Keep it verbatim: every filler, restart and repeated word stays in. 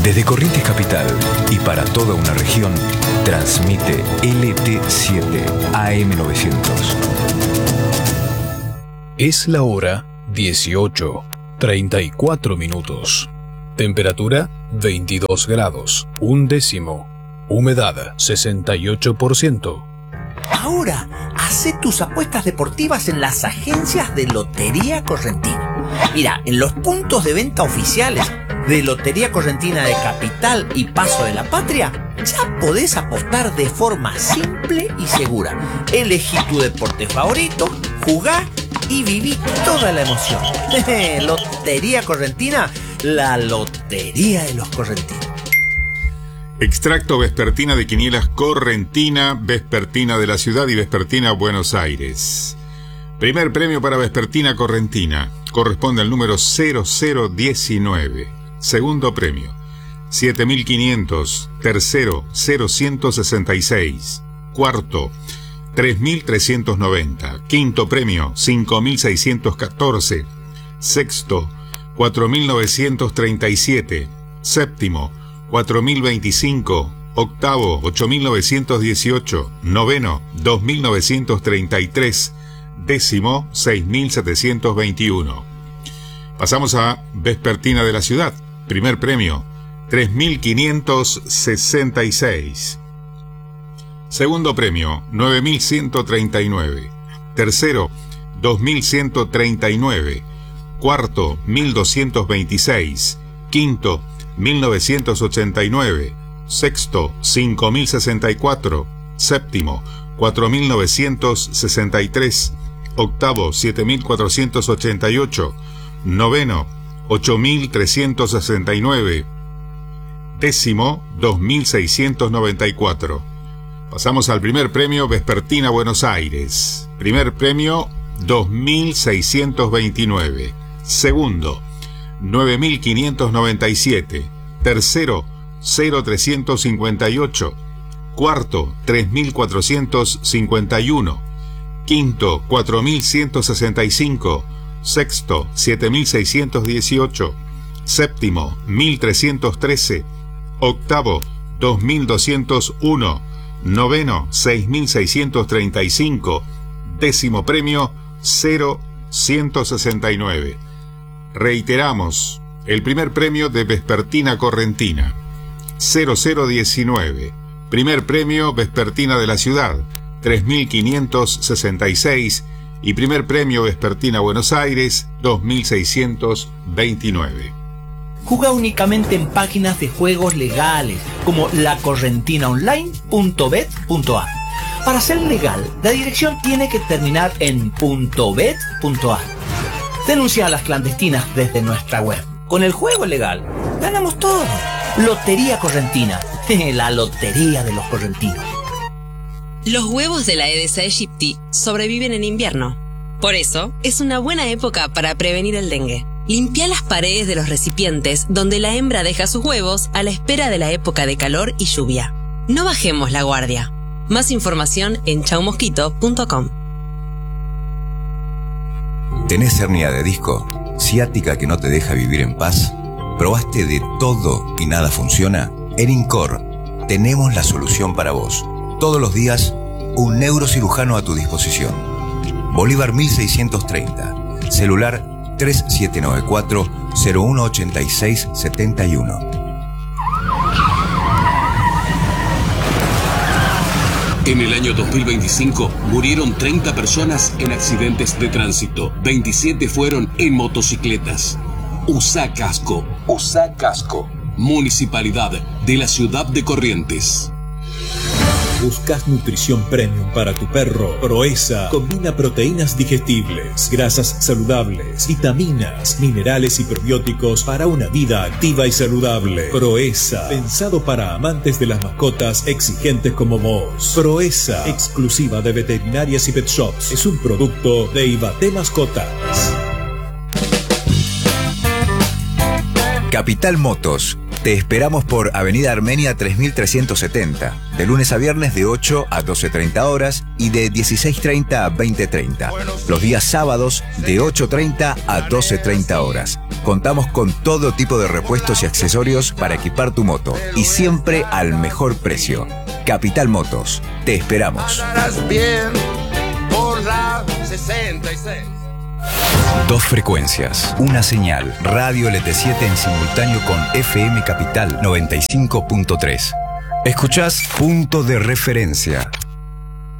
Desde Corrientes Capital y para toda una región, transmite L T siete A M novecientos. Es la hora dieciocho, treinta y cuatro minutos. Temperatura veintidós grados, un décimo. Humedad sesenta y ocho por ciento. Ahora, hacé tus apuestas deportivas en las agencias de Lotería Correntina. Mira, en los puntos de venta oficiales de Lotería Correntina de Capital y Paso de la Patria, ya podés apostar de forma simple y segura. Elegí tu deporte favorito, jugá y viví toda la emoción. Lotería Correntina, la lotería de los correntinos. Extracto vespertina de quinielas Correntina, vespertina de la ciudad y vespertina Buenos Aires. Primer premio para vespertina Correntina, corresponde al número cero cero diecinueve. Segundo premio, siete mil quinientos. Tercero, cero ciento sesenta y seis. Cuarto, tres mil trescientos noventa. Quinto premio, cinco mil seiscientos catorce. Sexto, cuatro mil novecientos treinta y siete. Séptimo, cuatro mil veinticinco. Octavo, ocho mil novecientos dieciocho. Noveno, dos mil novecientos treinta y tres. Décimo, seis mil setecientos veintiuno. Pasamos a vespertina de la ciudad. Primer premio, tres mil quinientos sesenta y seis. Segundo premio, nueve mil ciento treinta y nueve. Tercero, dos mil ciento treinta y nueve. Cuarto, mil doscientos veintiséis. Quinto, mil novecientos ochenta y nueve. Sexto, cinco mil sesenta y cuatro. Séptimo, cuatro mil novecientos sesenta y tres. Octavo, siete mil cuatrocientos ochenta y ocho. Noveno, ocho mil trescientos sesenta y nueve. Décimo, dos mil seiscientos noventa y cuatro. Pasamos al primer premio vespertina Buenos Aires. Primer premio, dos mil seiscientos veintinueve. Segundo, nueve mil quinientos noventa y siete. Tercero, cero mil trescientos cincuenta y ocho. Cuarto, tres mil cuatrocientos cincuenta y uno. Quinto, cuatro mil ciento sesenta y cinco. Sexto, siete mil seiscientos dieciocho. Séptimo, mil trescientos trece. Octavo, dos mil doscientos uno. Noveno, seis mil seiscientos treinta y cinco. Décimo premio, cero ciento sesenta y nueve. Reiteramos, el primer premio de vespertina Correntina, cero cero diecinueve. Primer premio vespertina de la ciudad, tres mil quinientos sesenta y seis. Y primer premio vespertina Buenos Aires, dos mil seiscientos veintinueve. Juega únicamente en páginas de juegos legales como la correntina online punto bet punto a. Para ser legal, la dirección tiene que terminar en .bet punto a. Denuncia a las clandestinas desde nuestra web. Con el juego legal, ganamos todo. Lotería Correntina, la lotería de los correntinos. Los huevos de la Aedes aegypti sobreviven en invierno. Por eso, es una buena época para prevenir el dengue. Limpia las paredes de los recipientes donde la hembra deja sus huevos a la espera de la época de calor y lluvia. No bajemos la guardia. Más información en chau mosquito punto com. ¿Tenés hernia de disco? ¿Ciática que no te deja vivir en paz? ¿Probaste de todo y nada funciona? En Incor tenemos la solución para vos. Todos los días, un neurocirujano a tu disposición. Bolívar mil seiscientos treinta. Celular tres siete nueve cuatro, cero uno ocho seis siete uno. En el año dos mil veinticinco murieron treinta personas en accidentes de tránsito. veintisiete fueron en motocicletas. Usá casco. Usá casco. Municipalidad de la ciudad de Corrientes. ¿Buscas nutrición premium para tu perro? Proeza combina proteínas digestibles, grasas saludables, vitaminas, minerales y probióticos para una vida activa y saludable. Proeza, pensado para amantes de las mascotas exigentes como vos. Proeza, exclusiva de veterinarias y pet shops, es un producto de Ibate Mascotas. Capital Motos, Te esperamos por Avenida Armenia tres mil trescientos setenta, de lunes a viernes de ocho a doce treinta horas y de dieciséis treinta a veinte treinta. Los días sábados de ocho treinta a doce treinta horas. Contamos con todo tipo de repuestos y accesorios para equipar tu moto y siempre al mejor precio. Capital Motos, te esperamos. Bien por la sesenta y seis. Dos frecuencias, una señal, Radio L T siete en simultáneo con F M Capital noventa y cinco punto tres. Escuchás Punto de Referencia,